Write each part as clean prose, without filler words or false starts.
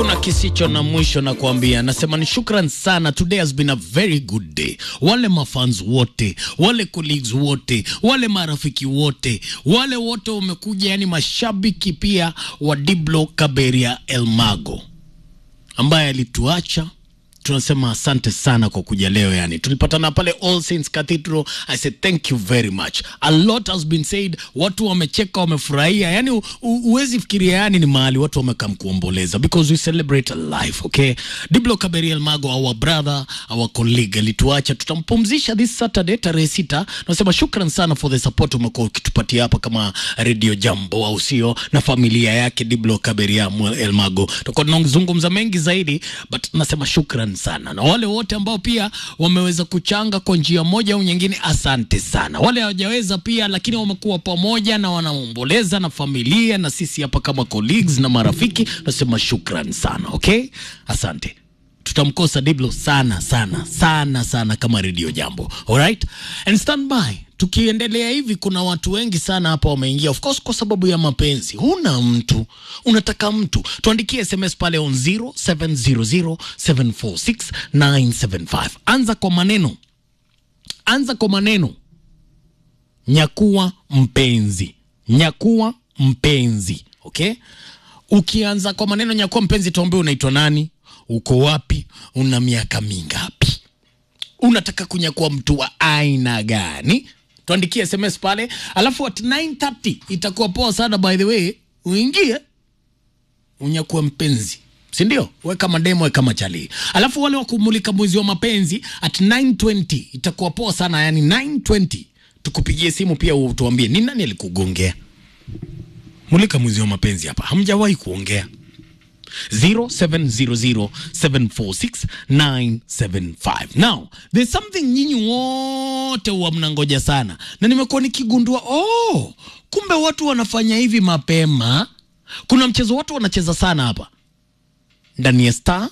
Hakuna kisicho na mwisho na kuambia. Nasema ni shukran sana. Today has been a very good day. Wale mafans wote, wale colleagues wote, wale marafiki wote, wale wote wamekuja, yani mashabiki pia wa Diblo Kaberia Elmago ambaye alituacha. Tunasema asante sana kwa kuja leo. Yani tulipatana pale All Saints Cathedral. I said thank you very much. A lot has been said. Watu wamecheka, wamefurahia. Yani uwezi fikiria, yani ni mahali watu wamekam kuomboleza because we celebrate a life. Okay, Diblo Kaberia Elmago, our brother, our colleague, alituacha. Tutampumzisha this Saturday tarehe 6. Nasema shukran sana for the support umekuwa ukitupatia hapa kama Radio Jambo, au sio, na familia yake Diblo Kaberia Elmago. Tutakuwa tunazungumza mengi zaidi, but nasema shukran sana. Na wale wote ambao pia wameweza kuchanga kwa njia moja au nyingine, asante sana. Wale hawajaweza pia lakini wamekuwa pamoja na wanaomboleza na familia na sisi hapa kama colleagues na marafiki, nasema shukran sana. Okay, asante. Tutamkosa Diblo sana sana sana sana kama Radio Jambo. Alright, and stand by. Tukiendelea hivi, kuna watu wengi sana hapa wameingia, of course kwa sababu ya mapenzi. Huna mtu, unataka mtu, tuandikie SMS pale on 0700746975. Anza kwa maneno nyakuwa mpenzi, nyakuwa mpenzi. Okay, ukianza kwa maneno nyakuwa mpenzi, tuombe unaitwa nani, uko wapi, una miaka mingapi, unataka kunyakua mtu wa aina gani. Tuandikie SMS pale, alafu at 9:30 itakuwa poa sana. By the way, uingie unyakua mpenzi, si ndio? Weka mademo, weka machali. Alafu wale wa kumulika mwezi wa mapenzi at 9:20 itakuwa poa sana. Yani 9:20 tukupigie simu pia utuambie ni nani alikugongea. Mulika mwezi wa mapenzi hapa, hamjawahi kuongea. 0700746975. Now there's something nyinyi wote huwa mnangoja sana, na nimekuwa nikigundua, kumbe watu wanafanya hivi mapema. Kuna mchezo watu wanacheza sana hapa ndani ya star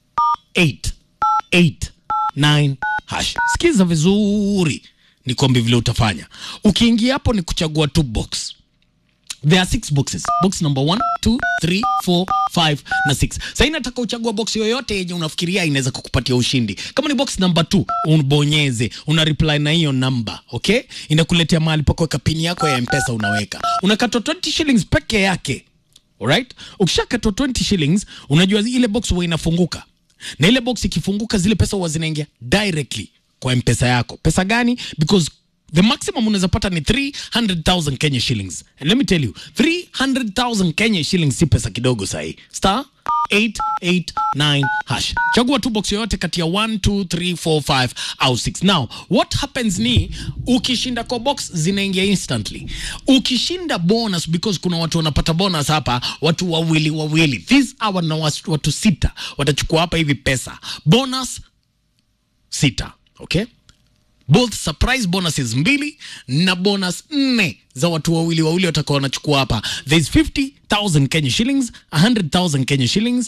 889 hash. Sikiza vizuri nikwambie vile utafanya. Ukiingia hapo ni kuchagua two box. There are 6 boxes. Box number 1, 2, 3, 4, 5 na 6. Sasa inataka uchagua box yoyote yenye unafikiria inaweza kukupatia ushindi. Kama ni box number 2, unabonyeze, una reply na hiyo number, okay? Inakuletea mahali pa kuweka pin yako ya M-Pesa, unaweka. Unakatwa 20 shillings peke yake. Alright? Ukishakatwa 20 shillings, unajua ile box huwa inafunguka. Na ile box ikifunguka, zile pesa huwa zinaingia directly kwa M-Pesa yako. Pesa gani? Because the maximum unaweza pata ni 300,000 Kenya shillings. And let me tell you, 300,000 Kenya shillings si pesa kidogo sahi. Star 889 hash. Chagua tu box yoyote kati ya 1, 2, 3, 4, 5 au 6. Now, what happens ni ukishinda kwa box zinaingia instantly. Ukishinda bonus, because kuna watu wanapata bonus hapa, watu wawili. These hour na watu 6 watachukua hapa hivi pesa. Bonus 6, okay? Both surprise bonuses 2 na bonus 4 za watu wawili watakao wanachukua hapa. There's 50,000 Kenya shillings, 100,000 Kenya shillings,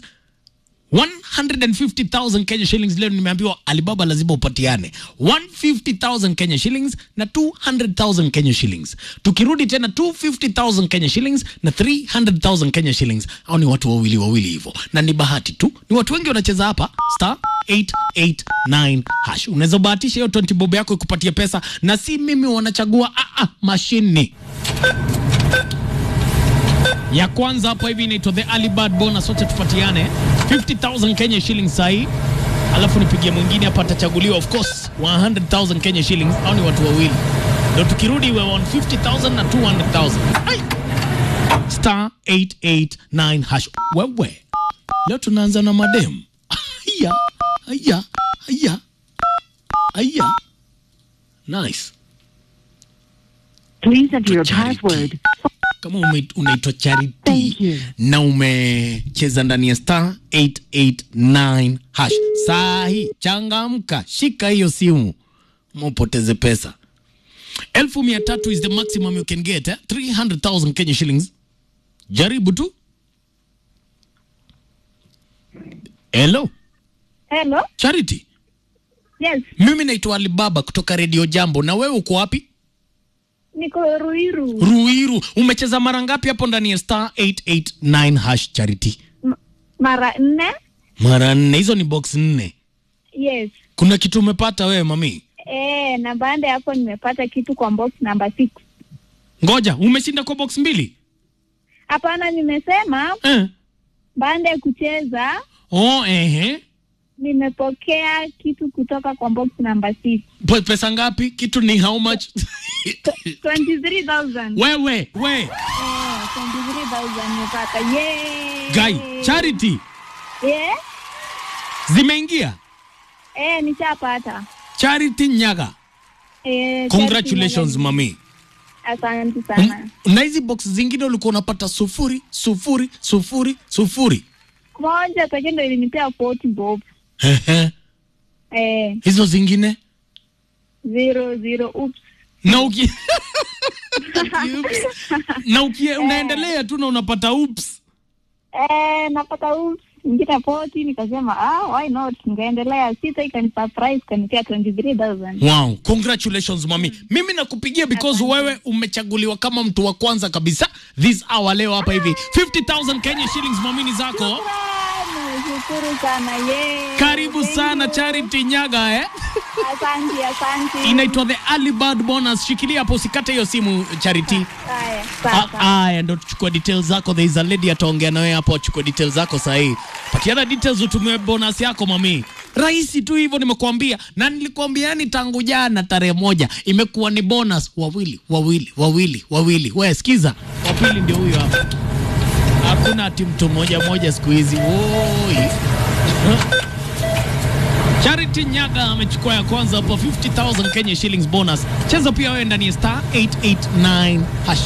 150,000 Kenya shillings. Leo nimeambiwa Alibaba lazima upatiane 150,000 Kenya shillings na 200,000 Kenya shillings. Tukirudi tena 250,000 Kenya shillings na 300,000 Kenya shillings. Au ni watu wawili hivyo, na ni bahati tu, ni watu wengi wanacheza hapa star 889 hash. Unaweza bahatisha hiyo 20 bob yako ikupatie pesa, na si mimi wanachagua mashini. Ya kwanza hapo hivi inaitwa the Alibaba bonus, wote tupatiane 50,000 Kenya shillings sahi. Alafu nipigie mwingine hapa, atachaguliwa of course 100,000 Kenya shillings. Au ni watu wawili. Ndio tukirudi we 150,000 na 200,000. Star 889 hash. Wewe leo tunaanza na madem. Aya. Nice. Please enter your password. Kama unaitwa Charity na umecheza ndani ya star 889 hash, sahi changamka, shika hiyo simu, mpoteze pesa. 1,300 is the maximum you can get, 300,000 Kenya shillings. Jaribu tu. Hello Charity. Yes. Mimi naitwa Alibaba kutoka Radio Jambo. Na wewe uko wapi? Niko Ruiru. Ruiru. Umecheza mara ngapi hapo ndani ya star 889 hash Charity? Mara 4. Mara 4. Hizo ni box 4. Yes. Kuna kitu umepata wewe mami? Na baada hapo nimepata kitu kwa box number 6. Ngoja, umeshinda kwa box 2? Hapana, nimesema baada ya kucheza nimepokea kitu kutoka kwa box number 6. Pesa ngapi? Kitu ni how much? 23,000. Wewe. 23,000 nimepata. Yay! Guy, Charity. Zimeingia? Nishapata. Charity Nyaga. Congratulations mami. Asante sana. Na hizi box zingine ulikuwa unapata 0. Moja pekee ndio ilinipea 40 bob. Hizo zingine 0. Oops. Na unaendelea tu na unapata oops. Napata oops. Ingine 40 nikasema why not, nikaendelea. Sita ikani surprise kanipea 23,000. Wow, congratulations mami. Mimi nakupigia because wewe umechaguliwa kama mtu wa kwanza kabisa this hour leo hapa hivi. 50,000 Kenya shillings mami ni zako. Shukuru sana. Karibu sana Charity Nyaga Asante. Inaitwa the early bird bonus. Shikilia hapo usikate hiyo simu Charity. Haya ndo tuchukue details zako. There is a lady ataongea na wewe hapo, achukue details zako sahihi. Patiana details utumie bonus yako mami. Rahisi tu hivyo nimekuambia. Na nilikwambia ni tangu jana tarehe 1 imekuwa ni bonus wawili. Wewe sikiza. Wapili ndio huyo hapa. Hakuna ati mtu moja siku hizi. Oi. Charity Nyaga amechukua ya kwanza hapo 50,000 Kenya shillings bonus. Cheza pia wewe ndani ya *889#.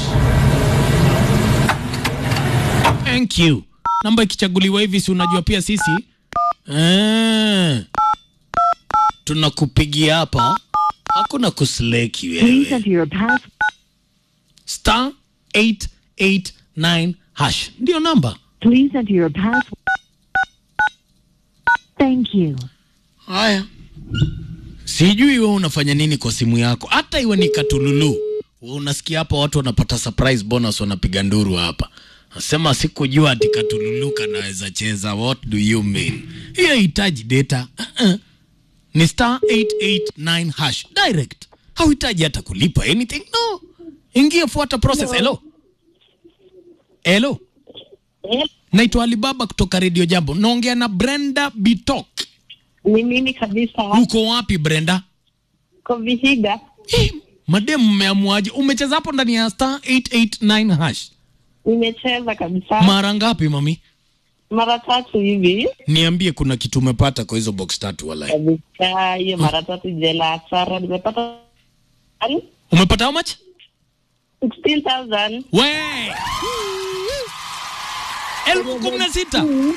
Thank you. Namba ikichaguliwa hivi si unajua pia sisi tunakupigia hapa. Hakuna kusleki wewe. *889#. Ndio namba. Please enter your password. Thank you. Haya. Sijui wewe unafanya nini kwa simu yako. Hata iwe ni katululu. Wewe unasikia hapa watu wanapata surprise bonus wanapiga nduru hapa. Nasema sikujua ati katululu kanaweza cheza. What do you mean? Hiyo hitaji data. Ni *889#. Direct. Hauhitaji hata kulipa anything. No. Ingia fuata process. Hello. Naitwa Alibaba kutoka Radio Jambo. Naongea na Brenda Bitok. Ni mimi kabisa. Uko wapi Brenda? Kwa Vihiga. Madem mmeamuaje? Umecheza hapo ndani ya *889#? Nimecheza kabisa. Mara ngapi mami? Mara 3 hivi. Niambie kuna kitu umepata kwa hizo box 3 walai. Kabisa, hiyo mara 3 jela Sara nimepata. Umepata how much? 16,000. We! 16,000.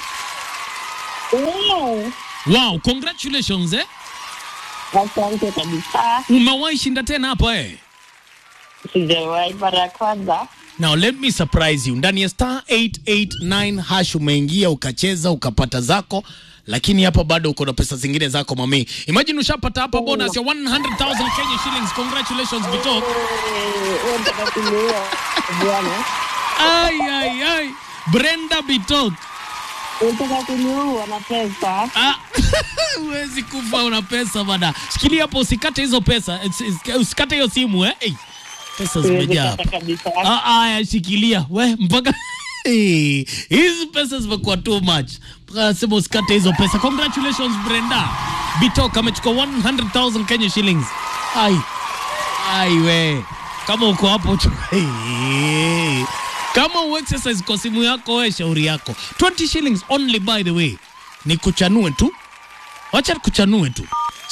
Wow, congratulations Asante kabisa. Umewahi shinda tena hapa Sijawahi, mara ya kwanza. Now let me surprise you. Ndani ya *889# umeingia ukacheza ukapata zako, lakini hapa bado uko na pesa zingine zako mami. Imagine ushapata hapa bonus ya 100,000 Kenya shillings. Congratulations Bitok. Ai. Brenda Bitok. Unataka kuniua na pesa? Huwezi kufa una pesa bana. Shikilia hapo usikate hizo pesa. Usikate hiyo simu Hey. Pesa zimejaa. Aya shikilia. We mpaka hizi pesa zimekuwa too much. Mpaka sema usikate hizo pesa. Congratulations Brenda Bitok amechukua 100,000 Kenya shillings. Ai we. Kama uko hapo kama uexercise kwa simu yako wewe shauri yako. 20 shillings only by the way. Ni kuchanue tu. Wacha kuchanue tu.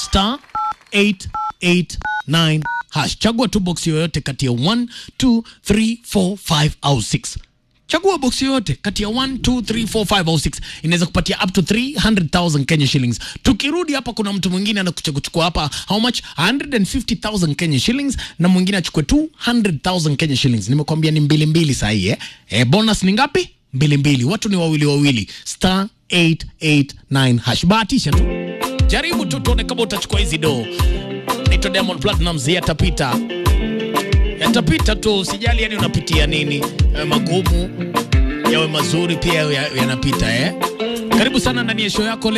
*889#. Chagua tu box yoyote kati ya 1, 2, 3, 4, 5 au 6. Chagua box yoyote kati ya 1, 2, 3, 4, 5 au 6. Inaweza kupatia up to 300,000 Kenya shillings. Tukirudi hapa kuna mtu mwingine anakuchukua hapa how much? 150,000 Kenya shillings na mwingine achukue 200,000 Kenya shillings. Nimekwambia ni 2 saa hii bonus ni ngapi? 2. Watu ni wawili. *889#. Bahatisha tu. Jaribu tu tuone kama utachukua hizi do. Nito Diamond Platnumz yatapita tu, sijali yani unapitia nini, magumu yawe mazuri pia yanapita Karibu sana ndani ya show yako.